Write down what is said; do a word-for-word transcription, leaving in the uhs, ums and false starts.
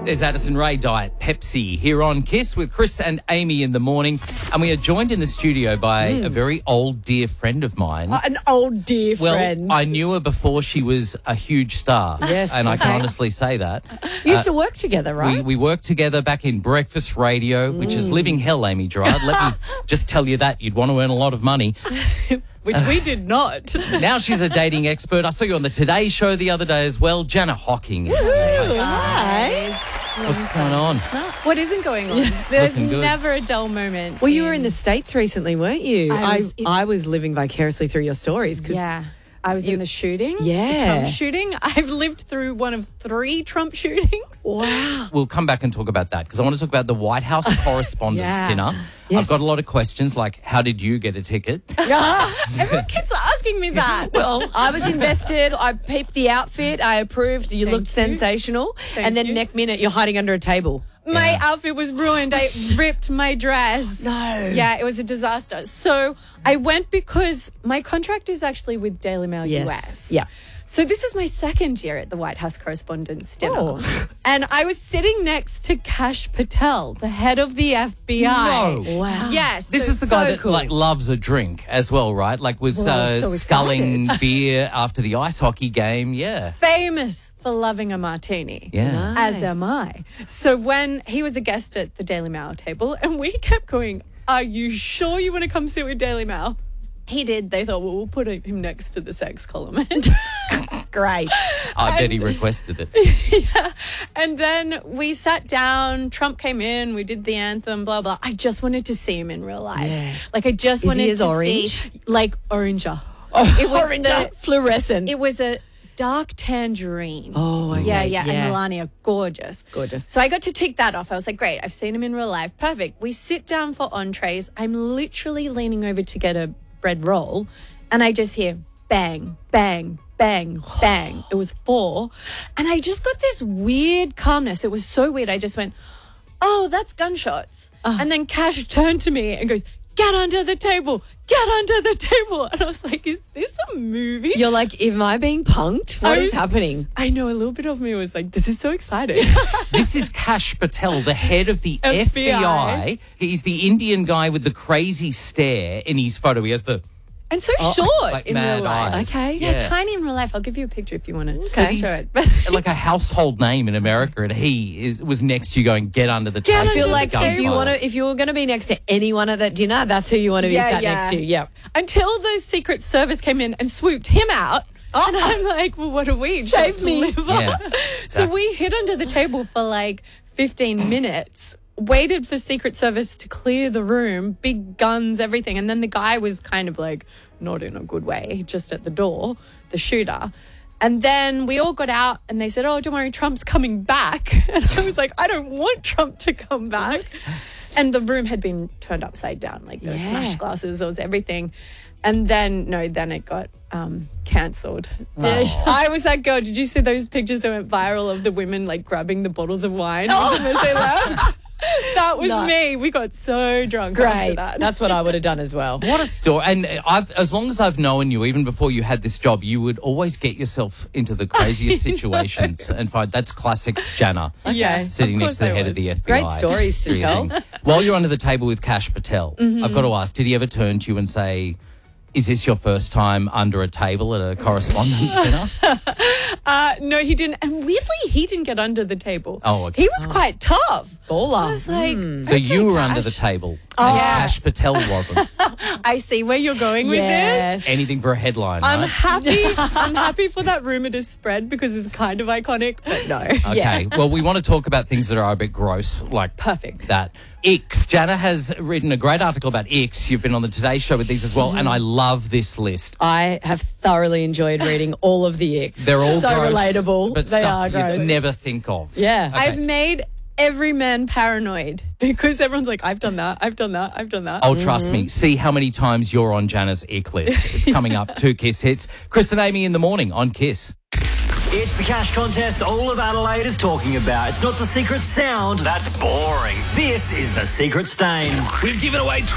There's Addison Rae, Diet Pepsi, here on Kiss with Chris and Amy in the morning. And we are joined in the studio by mm. a very old dear friend of mine. Oh, an old dear well, friend. Well, I knew her before she was a huge star. Yes. And I okay. can honestly say that. You used uh, to work together, right? We, we worked together back in breakfast radio, mm. which is living hell, Amy Gerard. Let me just tell you that. You'd want to earn a lot of money. Which we did not. Now she's a dating expert. I saw you on the Today Show the other day as well. Jana Hocking is here. Hi. What's going on? What isn't going on? There's never a dull moment. Well, you were in the States recently, weren't you? I was, I, I was living vicariously through your stories. Cause yeah. I was you, in the shooting. Yeah. The Trump shooting. I've lived through one of three Trump shootings. Wow. We'll come back and talk about that because I want to talk about the White House Correspondents' yeah. Dinner. Yes. I've got a lot of questions like, how did you get a ticket? Everyone keeps asking me that. Well, I was invested. I peeped the outfit. I approved. You Thank looked you. sensational. Thank and then you. next minute, you're hiding under a table. My yeah. outfit was ruined. I ripped my dress. No. Yeah, it was a disaster. So I went because my contract is actually with Daily Mail yes. U S. Yeah. So this is my second year at the White House Correspondents' Dinner. Oh. And I was sitting next to Kash Patel, the head of the F B I. No. Wow. Yes. This so is the guy so that cool. like loves a drink as well, right? Like was Well, uh, so sculling excited. beer after the ice hockey game. Yeah. famous for loving a martini. Yeah. Nice. As am I. So when he was a guest at the Daily Mail table and we kept going, are you sure you want to come sit with Daily Mail? He did. They thought, well, we'll put him next to the sex columnist. Great. I bet he requested it. Yeah. And then we sat down. Trump came in. We did the anthem, blah, blah. I just wanted to see him in real life. Yeah. Like, I just Is wanted he as to orange? see, like, oranger. Oh, It was oranger. the- Fluorescent. It was a dark tangerine. Oh, okay. yeah, yeah, Yeah. And Melania, gorgeous. Gorgeous. So I got to tick that off. I was like, great, I've seen him in real life. Perfect. We sit down for entrees. I'm literally leaning over to get a bread roll, and I just hear bang, bang, bang, bang. It was four. And I just got this weird calmness. It was so weird. I just went, oh, that's gunshots. Uh. And then Kash turned to me and goes, get under the table, get under the table. And I was like, is this a movie? You're like, am I being punked? What I is was- happening? I know, a little bit of me was like, this is so exciting. This is Kash Patel, the head of the F F B B I. I. He's the Indian guy with the crazy stare in his photo. He has the And so short like in mad real life. eyes. Okay. Yeah, Yeah. tiny in real life. I'll give you a picture if you want to. Okay. He's show it. But like a household name in America, and he is was next to you going, get under the Get table. I feel under like the if you table. want to, if you were going to be next to anyone at that dinner, that's who you want to be Yeah, sat yeah. next to. Yeah. until the Secret Service came in and swooped him out. Oh. And I'm like, well, what are we? Save Chopped me. liver? Yeah, So exactly. we hid under the table for like fifteen minutes, waited for Secret Service to clear the room, big guns, everything. And then the guy was kind of like, not in a good way, just at the door, the shooter. And then we all got out and they said, oh, don't worry, Trump's coming back. And I was like, I don't want Trump to come back. And the room had been turned upside down. Like there was Yeah. smashed glasses, there was everything. And then, no, then it got um, cancelled. Oh. I was that girl. Did you see those pictures that went viral of the women like grabbing the bottles of wine with them as they left? That was No. me. We got so drunk after Great. that. That's what I would have done as well. What a story. And I've, as long as I've known you, even before you had this job, you would always get yourself into the craziest situations and find that's classic Jana. Yeah, Sitting of next to course the I head was. of the F B I. Great stories to Do your tell. thing. While you're under the table with Kash Patel, I've got to ask, did he ever turn to you and say, is this your first time under a table at a correspondence dinner? Uh, no, he didn't. And weirdly, he didn't get under the table. Oh, okay. He was quite tough. Baller. I was like, So okay, you were Kash. under the table. Oh. and Yeah. Kash Patel wasn't. I see where you're going with this. Yes. Anything for a headline, I'm right? happy. I'm happy for that rumor to spread because it's kind of iconic, but no. Okay. Yeah. Well, we want to talk about things that are a bit gross, like Perfect. that. Icks. Jana has written a great article about Icks. You've been on the Today Show with these as well, and I love this list. I have thoroughly enjoyed reading all of the icks. They're all so gross, relatable. but they stuff are gross. you'd never think of. Yeah. Okay. I've made every man paranoid because everyone's like, I've done that, I've done that, I've done that. Oh, trust me. See how many times you're on Jana's ick list. It's coming up. Two Kiss hits. Chris and Amy in the morning on Kiss. It's the cash contest all of Adelaide is talking about. It's not the secret sound. That's boring. This is the secret stain. We've given away